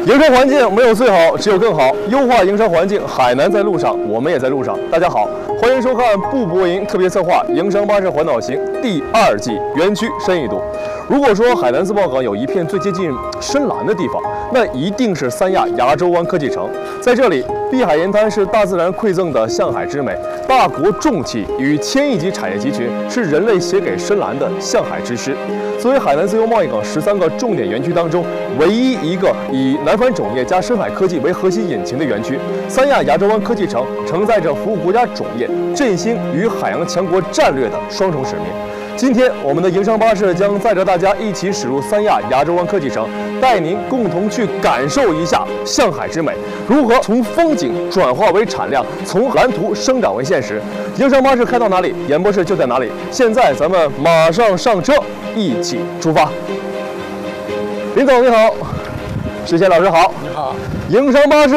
营商环境没有最好，只有更好。优化营商环境，海南在路上，我们也在路上。大家好，欢迎收看步博营特别策划《营商巴士环岛行》第2季园区深一读。如果说海南自贸港有一片最接近深蓝的地方，那一定是三亚亚洲湾科技城。在这里，碧海沿滩是大自然馈赠的向海之美，大国重器与千亿级产业集群是人类写给深蓝的向海之诗。作为海南自由贸易港13个重点园区当中唯一一个以南方种业加深海科技为核心引擎的园区，三亚亚洲湾科技城承载着服务国家种业、振兴与海洋强国战略的双重使命。今天，我们的营商巴士将载着大家一起驶入三亚亚洲湾科技城，带您共同去感受一下向海之美，如何从风景转化为产量，从蓝图生长为现实。营商巴士开到哪里，演播室就在哪里。现在咱们马上上车，一起出发。林总你好，石贤老师好， 你好。 营商巴士